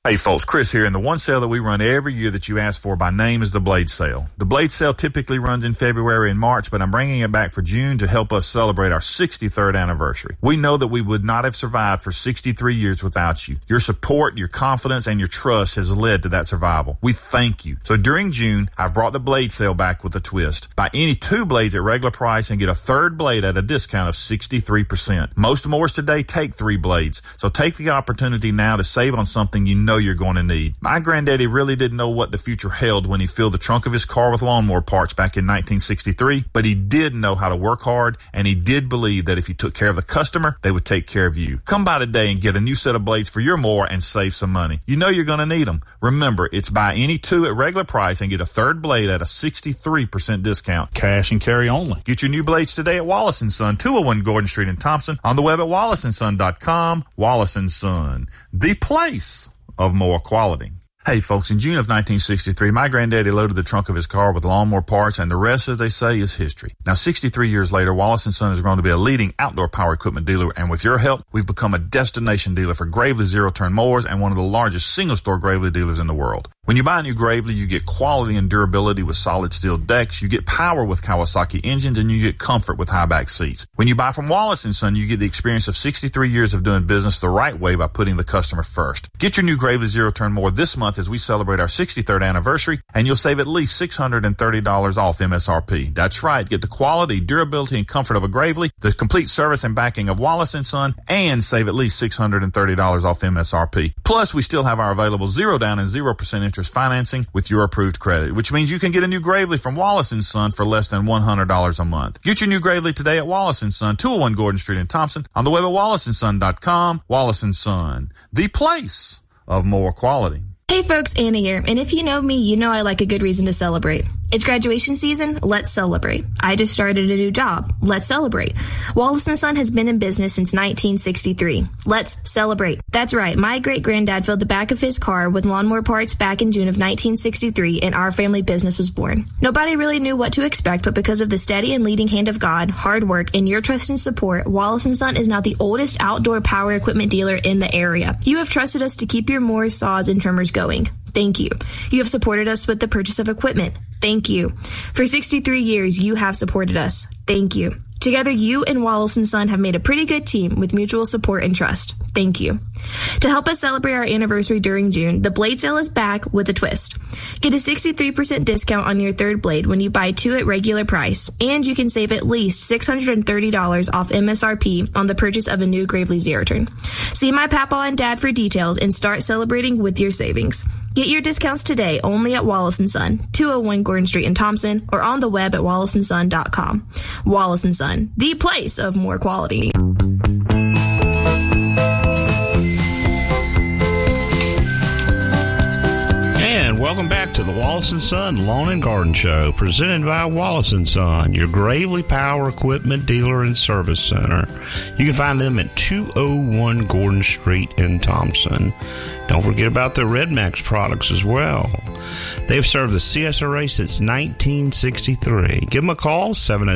Hey folks, Chris here, and the one sale that we run every year that you ask for by name is the Blade Sale. The Blade Sale typically runs in February and March, but I'm bringing it back for June to help us celebrate our 63rd anniversary. We know that we would not have survived for 63 years without you. Your support, your confidence, and your trust has led to that survival. We thank you. So during June, I've brought the Blade Sale back with a twist. Buy any 2 blades at regular price and get a 3rd blade at a discount of 63%. Most mowers today take 3 blades, so take the opportunity now to save on something you know you're going to need. My granddaddy really didn't know what the future held when he filled the trunk of his car with lawnmower parts back in 1963, but he did know how to work hard, and he did believe that if you took care of the customer, they would take care of you. Come by today and get a new set of blades for your mower and save some money. You know you're going to need them. Remember, it's buy any 2 at regular price and get a 3rd blade at a 63% discount. Cash and carry only. Get your new blades today at Wallace & Son, 201 Gordon Street in Thompson, on the web at wallaceandson.com. Wallace & Son, the place of more quality. Hey folks, in June of 1963, my granddaddy loaded the trunk of his car with lawnmower parts, and the rest, as they say, is history. Now, 63 years later, Wallace & Son has grown to be a leading outdoor power equipment dealer, and with your help, we've become a destination dealer for Gravely zero-turn mowers and one of the largest single-store Gravely dealers in the world. When you buy a new Gravely, you get quality and durability with solid steel decks, you get power with Kawasaki engines, and you get comfort with high-back seats. When you buy from Wallace & Son, you get the experience of 63 years of doing business the right way by putting the customer first. Get your new Gravely zero-turn mower this month as we celebrate our 63rd anniversary, and you'll save at least $630 off MSRP. That's right. Get the quality, durability, and comfort of a Gravely, the complete service and backing of Wallace & Son, and save at least $630 off MSRP. Plus, we still have our available 0 down and 0% interest financing with your approved credit, which means you can get a new Gravely from Wallace & Son for less than $100 a month. Get your new Gravely today at Wallace & Son, 201 Gordon Street in Thompson, on the web at wallaceandson.com. Wallace & Son, the place of more quality. Hey folks, Anna here, and if you know me, you know I like a good reason to celebrate. It's graduation season, let's celebrate. I just started a new job, let's celebrate. Wallace & Son has been in business since 1963. Let's celebrate. That's right, my great-granddad filled the back of his car with lawnmower parts back in June of 1963, and our family business was born. Nobody really knew what to expect, but because of the steady and leading hand of God, hard work, and your trust and support, Wallace & Son is now the oldest outdoor power equipment dealer in the area. You have trusted us to keep your mowers, saws, and trimmers going. Thank you. You have supported us with the purchase of equipment. Thank you. For 63 years, you have supported us. Thank you. Together, you and Wallace & Son have made a pretty good team with mutual support and trust. Thank you. To help us celebrate our anniversary during June, the Blade Sale is back with a twist. Get a 63% discount on your 3rd blade when you buy 2 at regular price, and you can save at least $630 off MSRP on the purchase of a new Gravely zero-turn. See my papa and dad for details and start celebrating with your savings. Get your discounts today only at Wallace & Son, 201 Gordon Street in Thompson, or on the web at wallaceandson.com. Wallace & Son, the place of more quality. And welcome back to the Wallace & Son Lawn and Garden Show, presented by Wallace & Son, your Gravely Power Equipment Dealer and Service Center. You can find them at 201 Gordon Street in Thompson. Don't forget about their Red Max products as well. They've served the CSRA since 1963. Give them a call,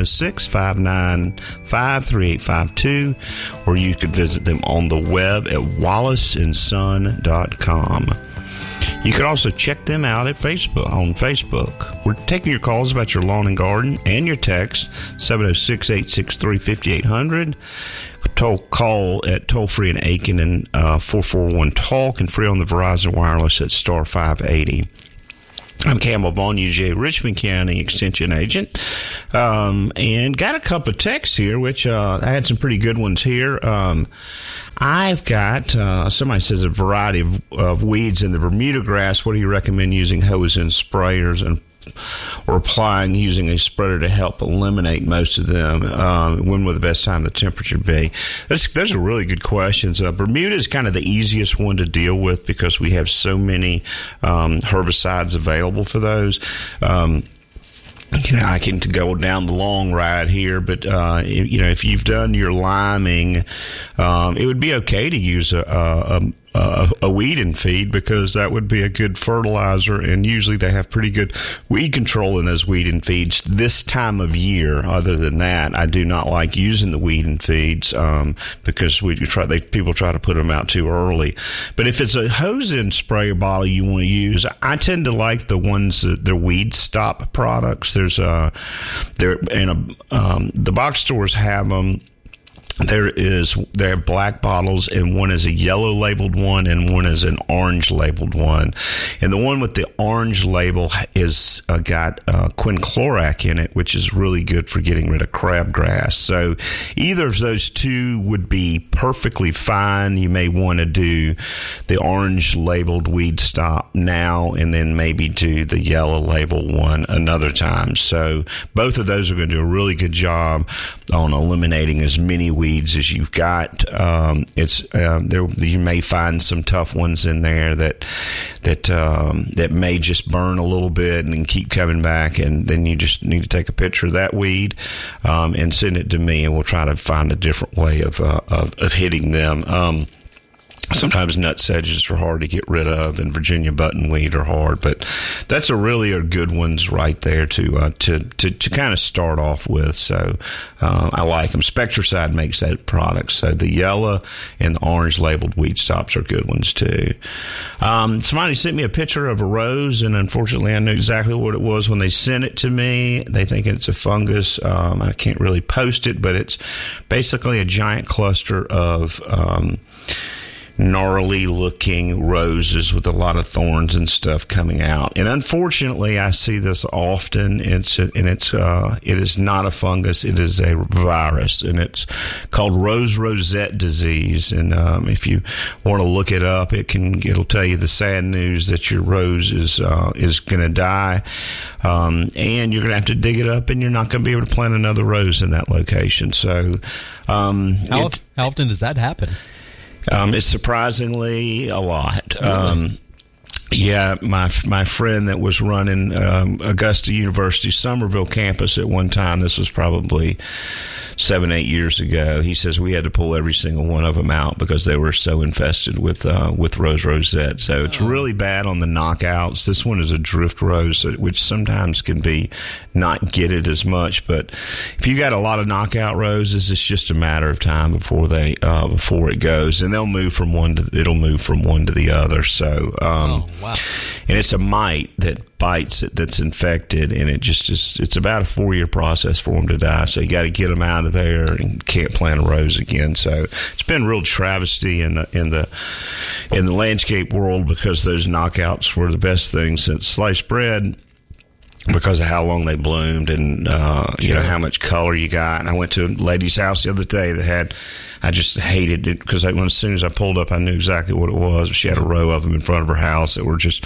706-595-3852, or you could visit them on the web at wallaceandson.com. You can also check them out at on Facebook. We're taking your calls about your lawn and garden and your text, 706-863-5800. Call at toll-free in Aiken and 441-TALK, and free on the Verizon Wireless at star 580. I'm Campbell Vaughn, UGA Richmond County Extension Agent, and got a couple of texts here, which I had some pretty good ones here. I've got, somebody says, a variety of weeds in the Bermuda grass. What do you recommend using hose and sprayers or applying using a spreader to help eliminate most of them? When will the best time the temperature be? Those are really good questions. Bermuda is kind of the easiest one to deal with because we have so many herbicides available for those. I can go down the long ride here, but, if you've done your liming, it would be okay to use a a weed and feed, because that would be a good fertilizer, and usually they have pretty good weed control in those weed and feeds this time of year. Other than that, I do not like using the weed and feeds because people try to put them out too early. But if it's a hose-in sprayer bottle you want to use, I tend to like the ones that they're Weed Stop products. The box stores have them. They have black bottles, and one is a yellow labeled one and one is an orange labeled one. And the one with the orange label is got quinclorac in it, which is really good for getting rid of crabgrass. So either of those two would be perfectly fine. You may want to do the orange labeled Weed Stop now, and then maybe do the yellow label one another time. So both of those are going to do a really good job on eliminating as many weeds as you've got. You may find some tough ones in there that may just burn a little bit and then keep coming back, and then you just need to take a picture of that weed and send it to me, and we'll try to find a different way of hitting them. Sometimes nut sedges are hard to get rid of, and Virginia buttonweed are hard, but that's are good ones right there to kind of start off with. So I like them. Spectracide makes that product, so the yellow and the orange labeled Weed Stops are good ones too. Somebody sent me a picture of a rose, and unfortunately I knew exactly what it was when they sent it to me. They think it's a fungus. I can't really post it, but it's basically a giant cluster of gnarly looking roses with a lot of thorns and stuff coming out. And unfortunately, I see this often. It is not a fungus. It is a virus, and it's called rose rosette disease. And if you want to look it up, it'll tell you the sad news that your rose is going to die, and you're going to have to dig it up, and you're not going to be able to plant another rose in that location. So, how often does that happen? It's surprisingly a lot. Really? Yeah, my friend that was running Augusta University Somerville campus at one time, this was probably 7-8 years ago, he says we had to pull every single one of them out because they were so infested with rose rosette. So it's really bad on the knockouts. This one is a drift rose, which sometimes can be not get it as much. But if you got a lot of knockout roses, it's just a matter of time before it goes, and it'll move from one to the other. So wow. And it's a mite that bites it that's infected, and it's about a 4-year process for them to die. So you got to get them out of there and can't plant a rose again. So it's been a real travesty in the landscape world, because those knockouts were the best thing since sliced bread, because of how long they bloomed and how much color you got. And I went to a lady's house the other day I just hated it, because as soon as I pulled up, I knew exactly what it was. She had a row of them in front of her house that were just,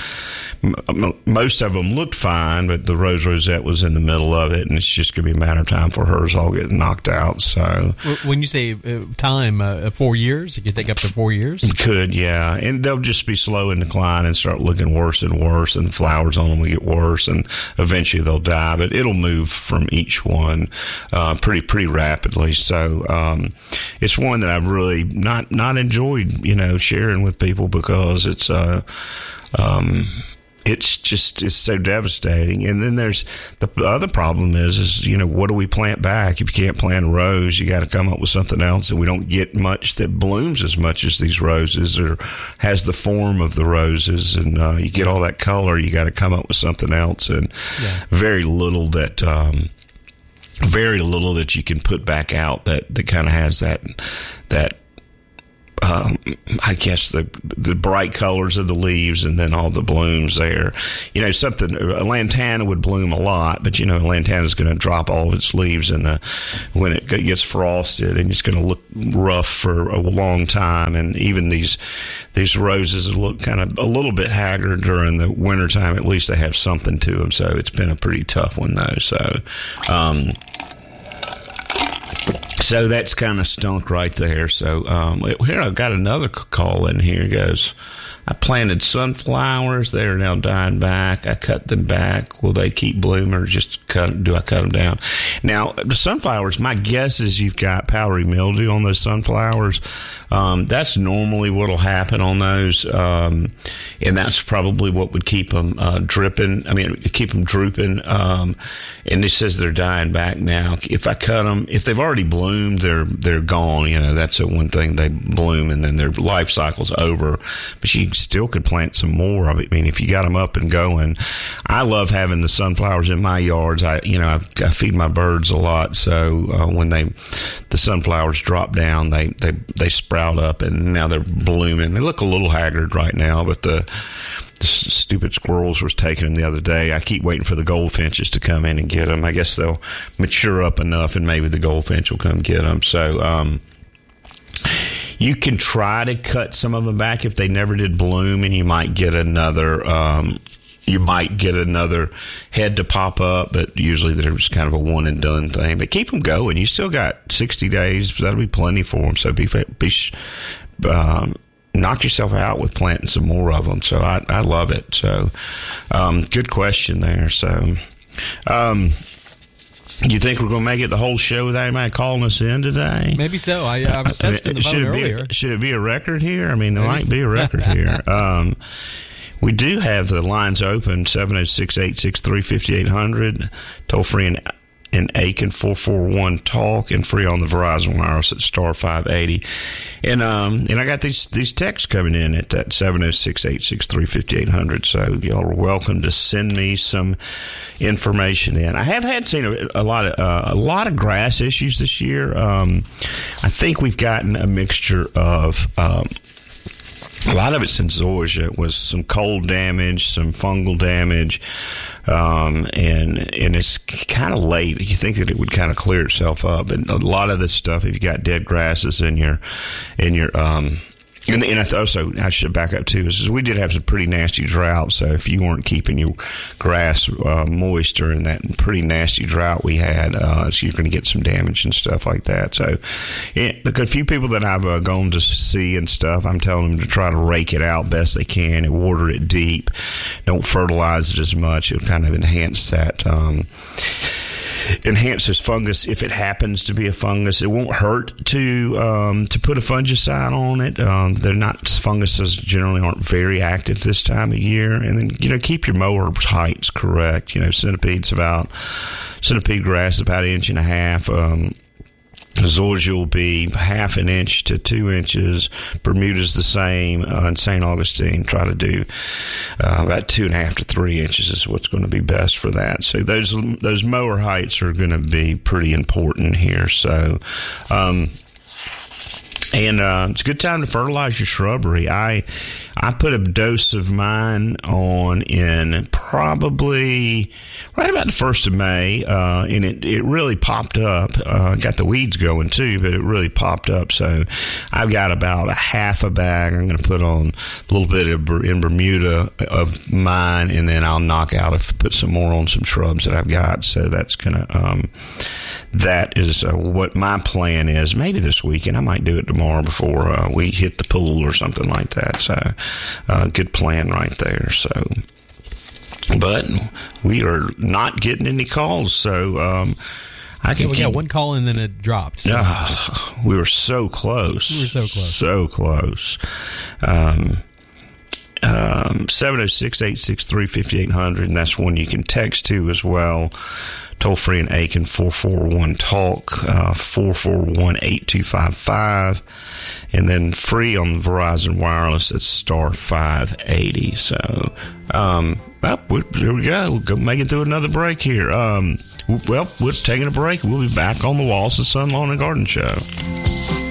most of them looked fine, but the rose rosette was in the middle of it, and it's just going to be a matter of time for hers all getting knocked out. So when you say time, 4 years, it could take up to 4 years? It could, yeah. And they'll just be slow in decline and start looking worse and worse, and the flowers on them will get worse, and eventually they'll die. But it'll move from each one pretty rapidly. So it's one that I've really not enjoyed, sharing with people, because it's so devastating. And then there's the other problem is what do we plant back? If you can't plant a rose, you got to come up with something else, and we don't get much that blooms as much as these roses, or has the form of the roses, and you get all that color. You got to come up with something else, and very little that you can put back out that kind of has that I guess the bright colors of the leaves, and then all the blooms there. A lantana would bloom a lot, but a lantana is going to drop all of its leaves when it gets frosted, and it's going to look rough for a long time. And even these roses look kind of a little bit haggard during the wintertime. At least they have something to them. So it's been a pretty tough one though. So So that's kind of stunk right there. So here I've got another call in here. It goes, I planted sunflowers. They are now dying back. I cut them back. Will they keep blooming or do I cut them down? Now, the sunflowers, my guess is you've got powdery mildew on those sunflowers. That's normally what will happen on those. And that's probably what would keep them dripping. I mean, keep them drooping. And it says they're dying back now. If I cut them, if they've already bloomed, they're gone. You know, that's the one thing. They bloom and then their life cycle's over. But you still could plant some more. I mean, if you got them up and going. I love having the sunflowers in my yards. I feed my birds a lot. So when the sunflowers drop down, they sprout up and now they're blooming. They look a little haggard right now, but the stupid squirrels was taking them the other day. I keep waiting for the goldfinches to come in and get them. I guess they'll mature up enough and maybe the goldfinch will come get them. So, you can try to cut some of them back if they never did bloom, and you might get another head to pop up, but usually there's kind of a one and done thing. But keep them going. You still got 60 days. That'll be plenty for them. So knock yourself out with planting some more of them. So I love it. So, good question there. So, you think we're going to make it the whole show without anybody calling us in today? Maybe so. I was testing the phone earlier. Should it be a record here? I mean, there might be a record here. We do have the lines open, 706-863-5800, toll free in Aiken, 441-TALK, and free on the Verizon Wireless at star 580. And I got these texts coming in at that 706-863-5800. So y'all are welcome to send me some information in. I have seen a lot of grass issues this year. I think we've gotten a mixture of a lot of it's in zoysia. Was some cold damage, some fungal damage, and it's kind of late. You think that it would kind of clear itself up, and a lot of this stuff, if you got dead grasses in your and also, I should back up too, is we did have some pretty nasty drought. So if you weren't keeping your grass moist during that pretty nasty drought we had, so you're going to get some damage and stuff like that. So a few people that I've gone to see and stuff, I'm telling them to try to rake it out best they can and water it deep. Don't fertilize it as much. It'll kind of enhance that. Enhances fungus if it happens to be a fungus. It won't hurt to put a fungicide on it. Funguses generally aren't very active this time of year. And then, keep your mower heights correct. Centipede grass is about 1.5 inches. Zoysia will be 0.5 inch to 2 inches. Bermuda's the same. And St. Augustine, try to do about 2.5 to 3 inches is what's going to be best for that. So those mower heights are going to be pretty important here. So, it's a good time to fertilize your shrubbery. I put a dose of mine on in probably right about the 1st of May, and it really popped up. Got the weeds going too, but it really popped up. So I've got about 1/2 bag. I'm going to put on a little bit in Bermuda of mine, and then I'll put some more on some shrubs that I've got. So that's that is what my plan is. Maybe this weekend. I might do it tomorrow before we hit the pool or something like that. So good plan right there. So, but we are not getting any calls. So we got one call and then it dropped. So. We were so close. 706-863-5800, and that's one you can text to as well. Toll free in Aiken, 441-TALK, 441-8255, and then free on Verizon Wireless at star 580. So, here we go. We'll go make it through another break here. We're taking a break. We'll be back on the Wallace Son Lawn and Garden Show.